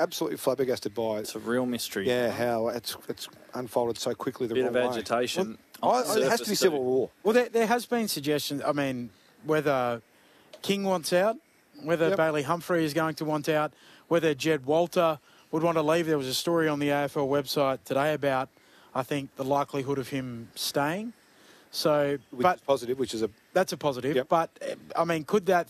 absolutely flabbergasted by It's a real mystery. Yeah, how it's unfolded so quickly the Bit wrong of way. agitation. It has to be civil war. Well, there has been suggestions. I mean, whether King wants out, whether Bailey Humphrey is going to want out, whether Jed Walter would want to leave. There was a story on the AFL website today about, I think, the likelihood of him staying. So, Which is positive, that's a positive. Yep. But I mean, could that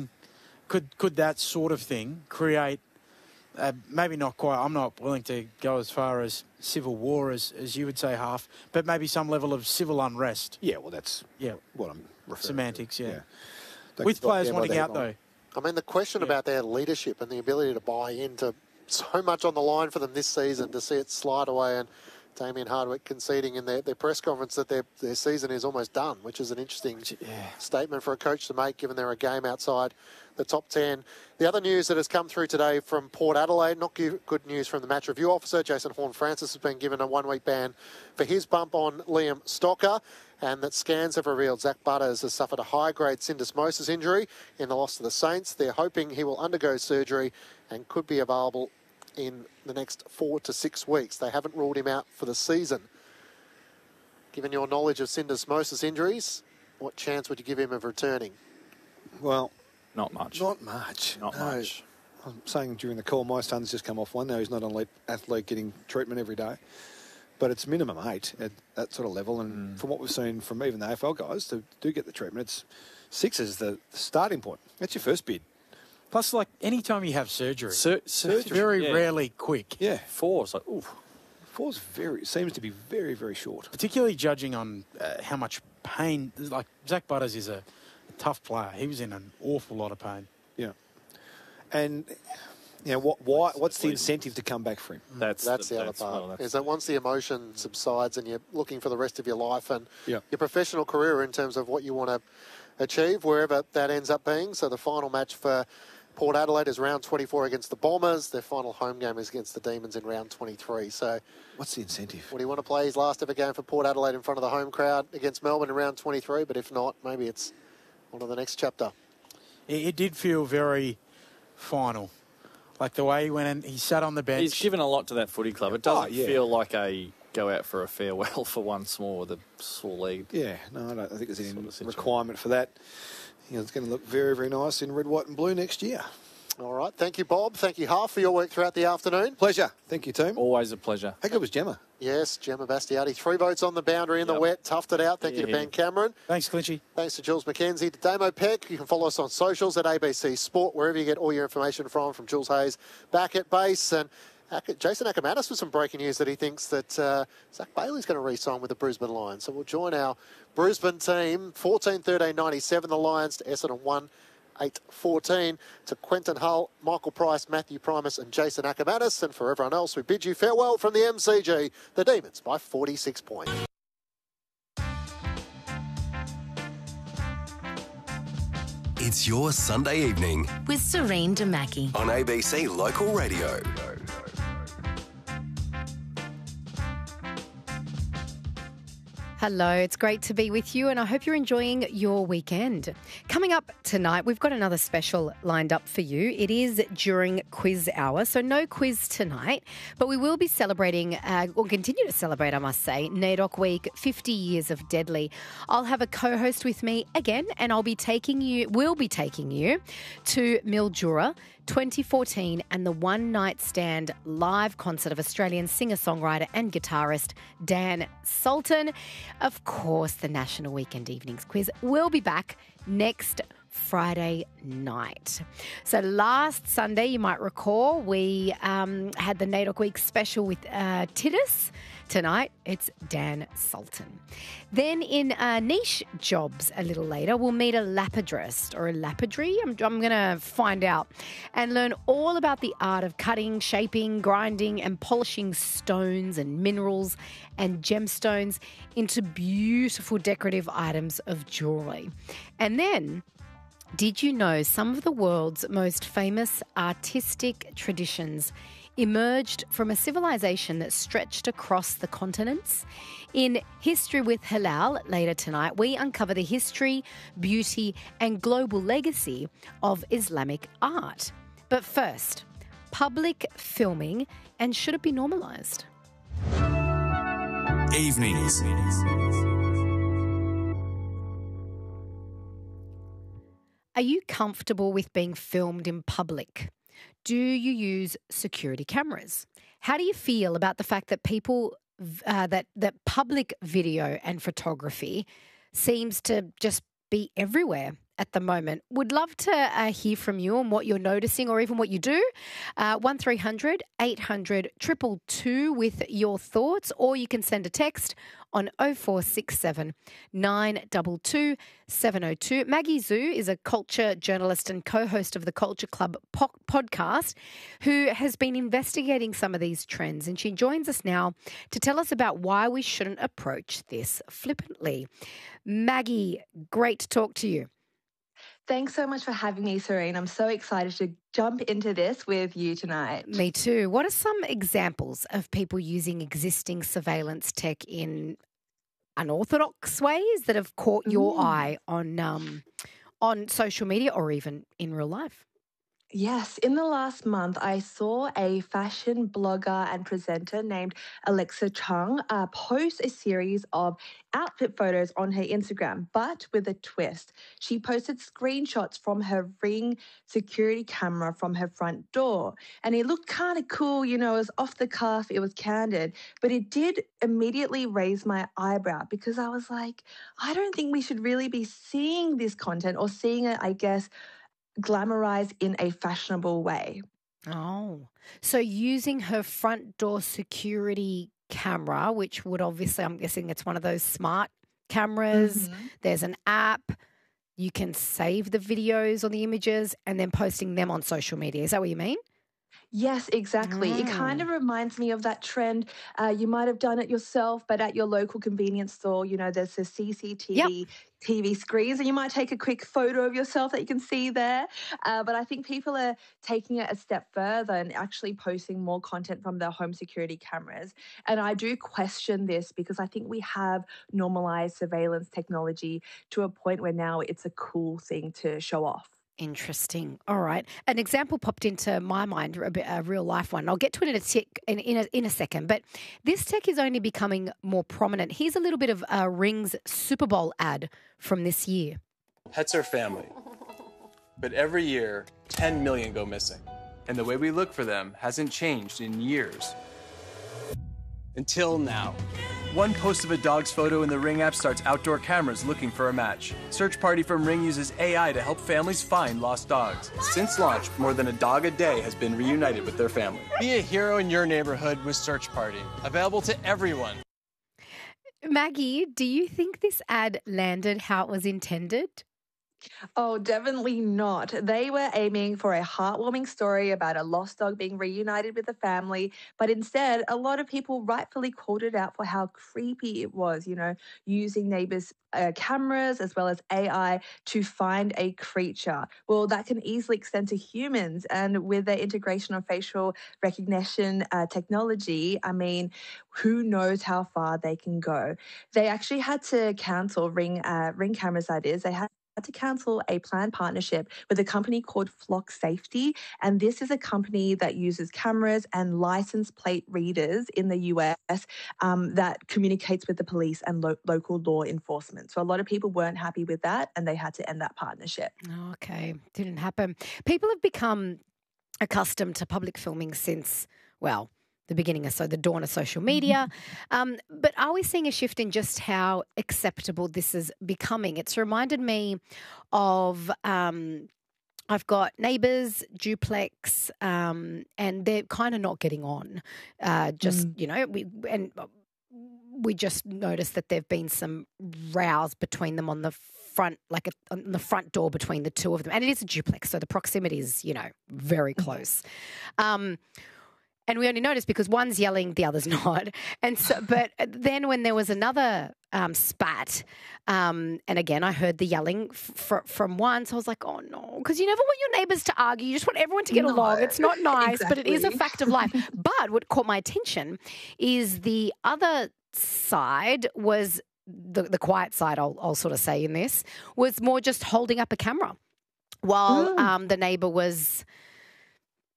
sort of thing create? Maybe not quite. I'm not willing to go as far as civil war as you would say, Half, but maybe some level of civil unrest. Yeah, well, that's what I'm referring semantics. to. Yeah. Don't With get bogged players down by wanting that out, one. though. I mean, the question about their leadership and the ability to buy into so much on the line for them this season, to see it slide away, and Damien Hardwick conceding in their press conference that their season is almost done, which is an interesting statement for a coach to make, given they're a game outside the top 10. The other news that has come through today from Port Adelaide, not good news from the match review officer. Jason Horne-Francis has been given a one-week ban for his bump on Liam Stocker, and that scans have revealed Zach Butters has suffered a high-grade syndesmosis injury in the loss to the Saints. They're hoping he will undergo surgery and could be available in the next 4 to 6 weeks. They haven't ruled him out for the season. Given your knowledge of syndesmosis injuries, what chance would you give him of returning? Well, not much. Not much. Not much. I'm saying during the call, my son's just come off one. Now he's not an elite athlete getting treatment every day. But it's minimum 8 at that sort of level. And from what we've seen from even the AFL guys that do get the treatment, it's 6 is the starting point. That's your first bid. Plus, like, any time you have surgery, surgery, very rarely quick. Yeah. 4 is like, ooh. 4's seems to be very, very short. Particularly judging on how much pain. Like, Zach Butters is a tough player. He was in an awful lot of pain. Yeah. And, you know, what's the incentive to come back for him? That's the other part. Is that once the emotion subsides and you're looking for the rest of your life and your professional career in terms of what you want to achieve, wherever that ends up being. So the final match for Port Adelaide is round 24 against the Bombers. Their final home game is against the Demons in round 23. So what's the incentive? Would he want to play his last ever game for Port Adelaide in front of the home crowd against Melbourne in round 23? But if not, maybe it's on to the next chapter. It did feel very final. Like the way he went and he sat on the bench. He's given a lot to that footy club. It doesn't feel like a go out for a farewell for once more with a sore leg. Yeah, no, I don't think there's any requirement for that. You know, it's going to look very, very nice in red, white and blue next year. All right. Thank you, Bob. Thank you, Half, for your work throughout the afternoon. Pleasure. Thank you, team. Always a pleasure. How good was Gemma? Yes, Gemma Bastiati. 3 votes on the boundary in the wet. Toughed it out. Thank you to Ben Cameron. Thanks, Clinchy. Thanks to Jules McKenzie. To Damo Peck. You can follow us on socials at ABC Sport, wherever you get all your information from Jules Hayes back at base. And Jason Ackermanis with some breaking news that he thinks that Zach Bailey's going to re-sign with the Brisbane Lions. So we'll join our Brisbane team. 14-13-97, the Lions to Essendon 1-8-14. To Quentin Hull, Michael Price, Matthew Primus and Jason Ackermanis. And for everyone else, we bid you farewell from the MCG. The Demons by 46 points. It's your Sunday evening with Serene Damaki on ABC Local Radio. Hello, it's great to be with you and I hope you're enjoying your weekend. Coming up tonight, we've got another special lined up for you. It is during quiz hour, so no quiz tonight, but we will be celebrating, or continue to celebrate, I must say, NAIDOC Week, 50 years of Deadly. I'll have a co-host with me again and we'll be taking you to Mildura 2014 and the One Night Stand live concert of Australian singer-songwriter and guitarist Dan Sultan. Of course, the National Weekend Evenings Quiz will be back next Friday night. So last Sunday, you might recall, we had the NAIDOC Week special with Titus. Tonight, it's Dan Sultan. Then in niche jobs a little later, we'll meet a lapidrist or a lapidary. I'm going to find out and learn all about the art of cutting, shaping, grinding and polishing stones and minerals and gemstones into beautiful decorative items of jewellery. And then, did you know some of the world's most famous artistic traditions emerged from a civilization that stretched across the continents? In History with Halal later tonight, we uncover the history, beauty and global legacy of Islamic art. But first, public filming, and should it be normalised? Evenings. Are you comfortable with being filmed in public? Do you use security cameras? How do you feel about the fact that people that public video and photography seems to just be everywhere at the moment? Would love to hear from you on what you're noticing or even what you do. 1300 800 222 with your thoughts, or you can send a text on 0467 922 702. Maggie Zhu is a culture journalist and co-host of the Culture Club podcast who has been investigating some of these trends, and she joins us now to tell us about why we shouldn't approach this flippantly. Maggie, great to talk to you. Thanks so much for having me, Serene. I'm so excited to jump into this with you tonight. Me too. What are some examples of people using existing surveillance tech in unorthodox ways that have caught your eye on social media or even in real life? Yes, in the last month, I saw a fashion blogger and presenter named Alexa Chung post a series of outfit photos on her Instagram, but with a twist. She posted screenshots from her Ring security camera from her front door, and it looked kind of cool. You know, it was off the cuff, it was candid, but it did immediately raise my eyebrow because I was like, I don't think we should really be seeing this content or seeing it, I guess, glamorized in a fashionable way. Oh, so using her front door security camera, which would obviously, I'm guessing it's one of those smart cameras. Mm-hmm. There's an app. You can save the videos or the images and then posting them on social media. Is that what you mean? Yes, exactly. It kind of reminds me of that trend. You might have done it yourself, but at your local convenience store, you know, there's a CCTV TV screens, and you might take a quick photo of yourself that you can see there. But I think people are taking it a step further and actually posting more content from their home security cameras. And I do question this because I think we have normalized surveillance technology to a point where now it's a cool thing to show off. Interesting. All right. An example popped into my mind, a real life one. I'll get to it in a second, but this tech is only becoming more prominent. Here's a little bit of Ring's Super Bowl ad from this year. Pets are family, but every year, 10 million go missing. And the way we look for them hasn't changed in years. Until now. One post of a dog's photo in the Ring app starts outdoor cameras looking for a match. Search Party from Ring uses AI to help families find lost dogs. Since launch, more than a dog a day has been reunited with their family. Be a hero in your neighborhood with Search Party. Available to everyone. Maggie, do you think this ad landed how it was intended? Oh, definitely not. They were aiming for a heartwarming story about a lost dog being reunited with the family, but instead, a lot of people rightfully called it out for how creepy it was, you know, using neighbors' cameras as well as AI to find a creature. Well, that can easily extend to humans, and with the integration of facial recognition technology, I mean, who knows how far they can go. They actually had to cancel Ring cameras, that is. They had to cancel a planned partnership with a company called Flock Safety. And this is a company that uses cameras and license plate readers in the US that communicates with the police and local law enforcement. So a lot of people weren't happy with that and they had to end that partnership. Okay, didn't happen. People have become accustomed to public filming since, well, the beginning of the dawn of social media. But are we seeing a shift in just how acceptable this is becoming? It's reminded me of I've got Neighbours, Duplex, and they're kind of not getting on. You know, we just noticed that there've been some rows between them on the front, on the front door between the two of them. And it is a duplex, so the proximity is, you know, very close. And we only noticed because one's yelling, the other's not. And so, but then when there was another spat, and again, I heard the yelling from one, so I was like, oh no, because you never want your neighbours to argue. You just want everyone to get along. It's not nice, exactly. But it is a fact of life. But what caught my attention is the other side was the quiet side. I'll sort of say in this was more just holding up a camera while the neighbour was, you know,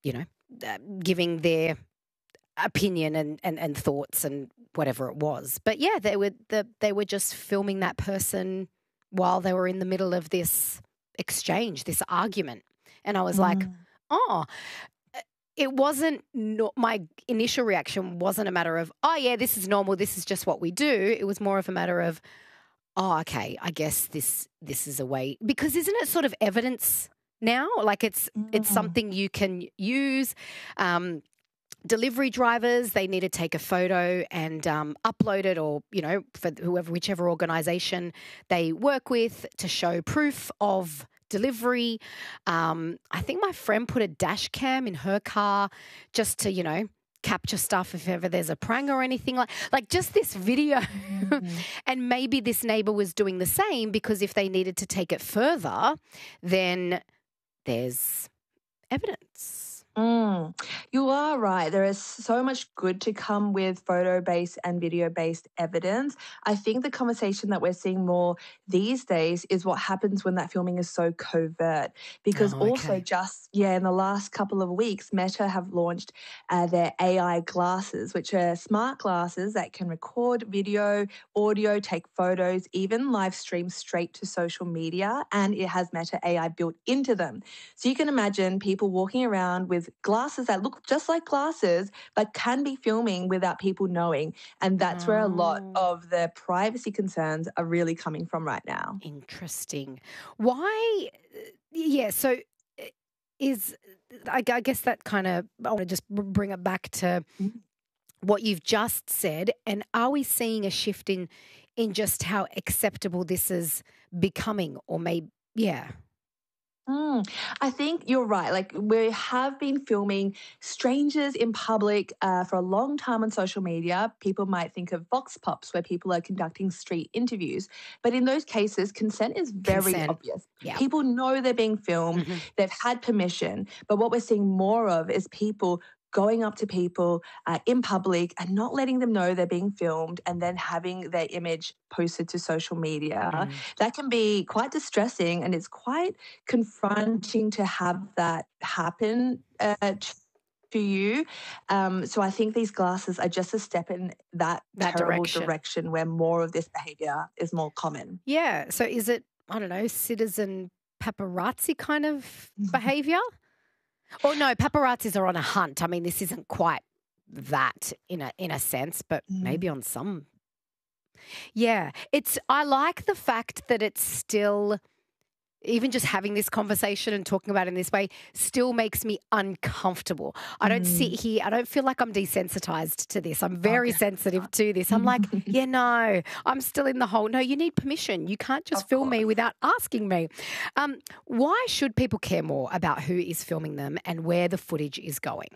giving their opinion and thoughts and whatever it was. But yeah, they were just filming that person while they were in the middle of this exchange, this argument. And I was like, oh, it wasn't, my initial reaction wasn't a matter of, oh yeah, this is normal, this is just what we do. It was more of a matter of, oh, okay, I guess this is a way, because isn't it sort of evidence now? Like it's something you can use. Delivery drivers, they need to take a photo and upload it, or, you know, for whichever organisation they work with, to show proof of delivery. I think my friend put a dash cam in her car just to, you know, capture stuff if ever there's a prank or anything like just this video. And maybe this neighbour was doing the same, because if they needed to take it further, then there's evidence. You are right. There is so much good to come with photo-based and video-based evidence. I think the conversation that we're seeing more these days is what happens when that filming is so covert. Because also just, in the last couple of weeks, Meta have launched their AI glasses, which are smart glasses that can record video, audio, take photos, even live stream straight to social media, and it has Meta AI built into them. So you can imagine people walking around with glasses that look just like glasses but can be filming without people knowing, and that's where a lot of the privacy concerns are really coming from right now. Interesting. Why? Yeah, so I guess that kind of, I want to just bring it back to what you've just said, and are we seeing a shift in just how acceptable this is becoming, or maybe, I think you're right. Like, we have been filming strangers in public for a long time on social media. People might think of vox pops, where people are conducting street interviews. But in those cases, consent is very obvious. Yeah. People know they're being filmed. They've had permission. But what we're seeing more of is people going up to people in public and not letting them know they're being filmed, and then having their image posted to social media. That can be quite distressing, and it's quite confronting to have that happen to you. So I think these glasses are just a step in that terrible direction where more of this behaviour is more common. Yeah. So is it, I don't know, citizen paparazzi kind of behaviour? Or no, paparazzis are on a hunt. I mean, this isn't quite that in a sense, but maybe on some. Yeah, I like the fact that it's still, even just having this conversation and talking about it in this way still makes me uncomfortable. I don't sit here, I don't feel like I'm desensitized to this. I'm very sensitive to this. I'm like, no, I'm still in the whole, no, you need permission. You can't just film me without asking me. Why should people care more about who is filming them and where the footage is going?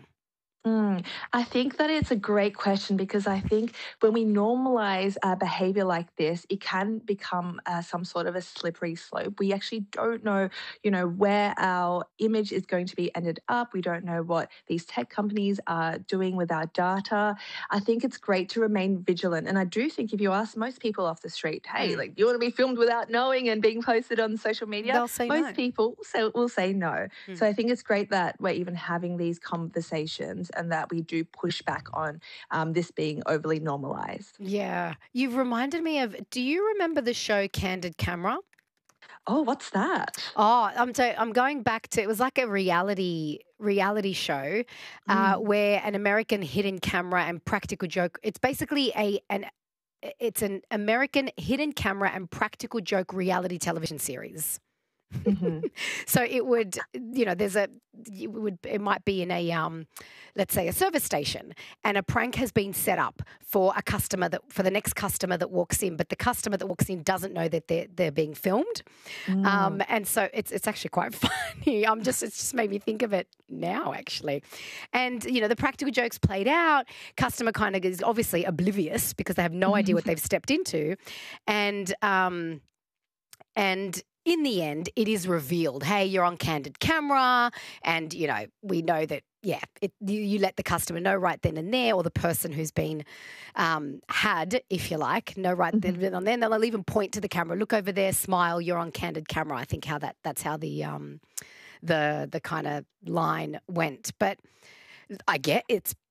I think that it's a great question, because I think when we normalize behavior like this, it can become some sort of a slippery slope. We actually don't know, where our image is going to be ended up. We don't know what these tech companies are doing with our data. I think it's great to remain vigilant. And I do think if you ask most people off the street, hey, like, you want to be filmed without knowing and being posted on social media? They'll say most people will say no. So I think it's great that we're even having these conversations, and that we do push back on this being overly normalised. Yeah. You've reminded me of, do you remember the show Candid Camera? Oh, what's that? Oh, I'm going back to, it was like a reality show where an American hidden camera and practical joke, it's basically it's an American hidden camera and practical joke reality television series. So it would, it might be in a, let's say, a service station, and a prank has been set up for for the next customer that walks in, but the customer that walks in doesn't know that they're being filmed. And so it's actually quite funny. It's just made me think of it now, actually. And, the practical jokes played out, customer kind of is obviously oblivious because they have no idea what they've stepped into. And in the end, it is revealed, hey, you're on Candid Camera, and, we know that, you let the customer know right then and there, or the person who's been had, if you like, know right then and there. They'll even point to the camera, look over there, smile, you're on Candid Camera. I think that's how the kind of line went. But I get it's